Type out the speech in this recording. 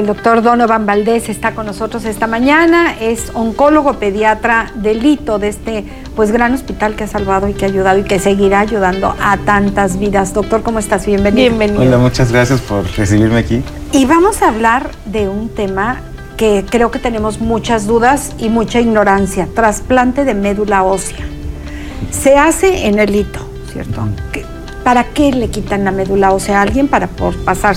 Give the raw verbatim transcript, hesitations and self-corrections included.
El doctor Donovan Valdés está con nosotros esta mañana, es oncólogo pediatra del Lito, de este pues gran hospital que ha salvado y que ha ayudado y que seguirá ayudando a tantas vidas. Doctor, ¿cómo estás? Bienvenido. Bienvenido. Hola, muchas gracias por recibirme aquí. Y vamos a hablar de un tema que creo que tenemos muchas dudas y mucha ignorancia, trasplante de médula ósea. Se hace en el Lito, ¿cierto? ¿Para qué le quitan la médula ósea a alguien? Para por pasar